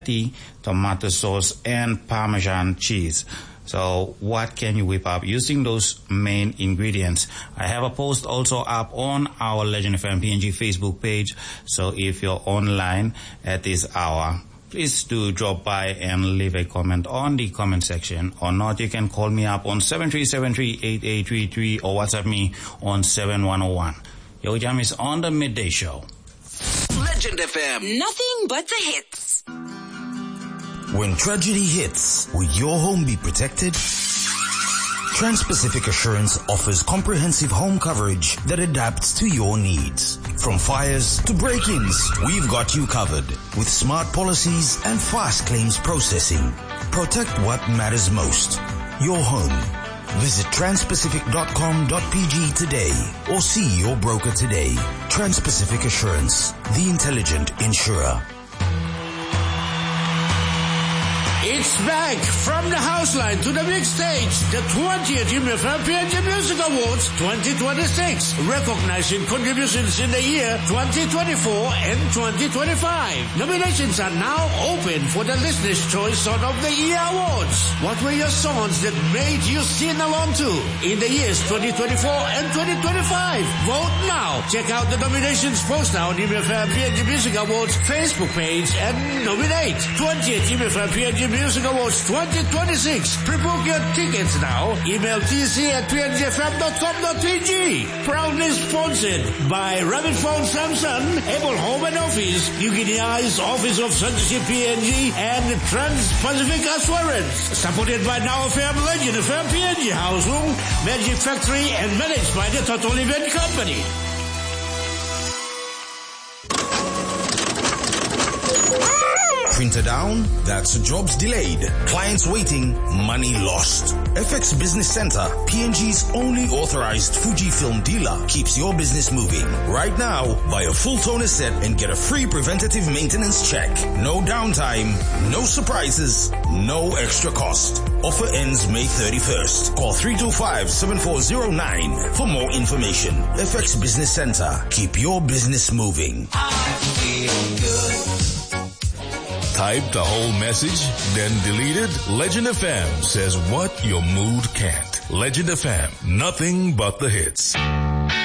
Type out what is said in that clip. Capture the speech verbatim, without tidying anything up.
tomato sauce, and Parmesan cheese. So what can you whip up using those main ingredients? I have a post also up on our Legend F M P N G Facebook page. So if you're online at this hour, please do drop by and leave a comment on the comment section. Or not, you can call me up on seven three seven three, eight eight three three or WhatsApp me on seven one zero one. Yo Jam is on the midday show. Legend F M. Nothing but the hits. When tragedy hits, will your home be protected? Trans-Pacific Assurance offers comprehensive home coverage that adapts to your needs. From fires to break-ins, we've got you covered with smart policies and fast claims processing. Protect what matters most, your home. Visit trans pacific dot com dot p g today or see your broker today. Trans-Pacific Assurance, the intelligent insurer. It's back from the house line to the big stage. The twentieth Junior F M P N G Music Awards twenty twenty-six, recognizing contributions in the year twenty twenty-four and twenty twenty-five. Nominations are now open for the Listener's Choice Song of the Year Awards. What were your songs that made you sing along to in the years twenty twenty-four and twenty twenty-five? Vote now. Check out the nominations poster on Junior F M P N G Music Awards Facebook page and nominate. twentieth Junior F M P N G Music Awards twenty twenty-six. Pre-book your tickets now. Email T C at p n g f m dot com dot p g. Proudly sponsored by Rabbit Phone Samsung, Apple Home and Office, U K D I's Office of Censorship P N G, and Trans-Pacific Assurance. Supported by Now F M, Legend F M P N G House Room, Magic Factory, and managed by the Total Event Company. Printer down? That's jobs delayed. Clients waiting, money lost. F X Business Center, P N G's only authorized Fujifilm dealer, keeps your business moving. Right now, buy a full toner set and get a free preventative maintenance check. No downtime, no surprises, no extra cost. Offer ends May thirty-first. Call three two five, seven four zero nine for more information. F X Business Center, keep your business moving. I feel good. Type the whole message, then delete it? Legend F M says what your mood can't. Legend F M, nothing but the hits.